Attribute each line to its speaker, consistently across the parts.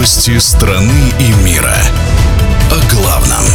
Speaker 1: Новости страны и мира. О главном.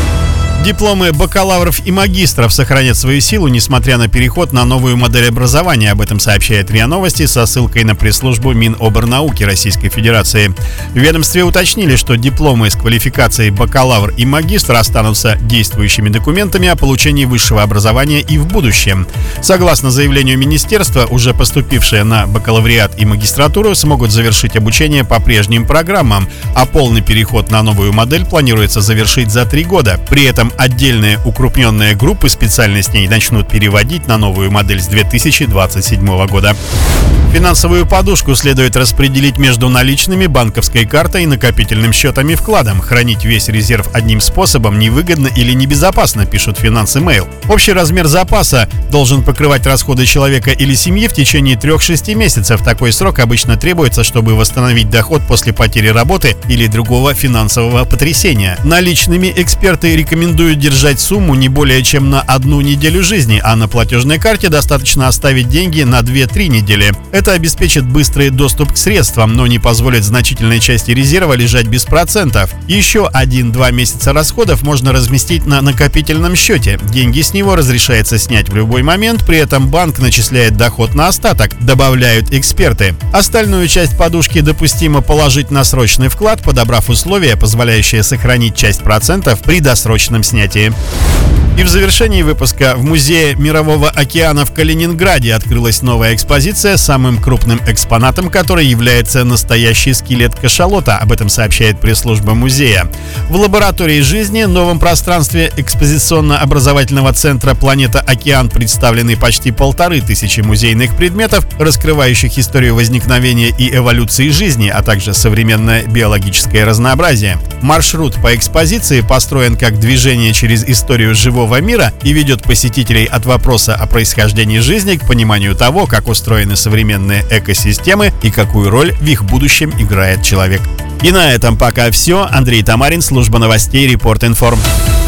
Speaker 2: Дипломы бакалавров и магистров сохранят свою силу, несмотря на переход на новую модель образования. Об этом сообщает РИА Новости со ссылкой на пресс-службу Миноборнауки Российской Федерации. В ведомстве уточнили, что дипломы с квалификацией бакалавр и магистр останутся действующими документами о получении высшего образования и в будущем. Согласно заявлению министерства, уже поступившие на бакалавриат и магистратуру смогут завершить обучение по прежним программам, а полный переход на новую модель планируется завершить за 3 года. При этом отдельные укрупненные группы специальностей начнут переводить на новую модель с 2027 года. Финансовую подушку следует распределить между наличными, банковской картой и накопительным счетами вкладом. Хранить весь резерв одним способом невыгодно или небезопасно, пишут Finance Mail. Общий размер запаса должен покрывать расходы человека или семьи в течение 3-6 месяцев. Такой срок обычно требуется, чтобы восстановить доход после потери работы или другого финансового потрясения. Наличными эксперты рекомендуют держать сумму не более чем на 1 неделю жизни, а на платежной карте достаточно оставить деньги на 2-3 недели. Это обеспечит быстрый доступ к средствам, но не позволит значительной части резерва лежать без процентов. Еще 1-2 месяца расходов можно разместить на накопительном счете. Деньги с него разрешается снять в любой момент, при этом банк начисляет доход на остаток, добавляют эксперты. Остальную часть подушки допустимо положить на срочный вклад, подобрав условия, позволяющие сохранить часть процентов при досрочном снятии. И в завершении выпуска в Музее Мирового океана в Калининграде открылась новая экспозиция, самым крупным экспонатом которой является настоящий скелет кашалота. Об этом сообщает пресс-служба музея. В лаборатории жизни, новом пространстве экспозиционно-образовательного центра «Планета Океан» представлены почти 1500 музейных предметов, раскрывающих историю возникновения и эволюции жизни, а также современное биологическое разнообразие. Маршрут по экспозиции построен как движение через историю живого мира и ведет посетителей от вопроса о происхождении жизни к пониманию того, как устроены современные экосистемы и какую роль в их будущем играет человек. И на этом пока все. Андрей Тамарин, служба новостей Репорт Информ.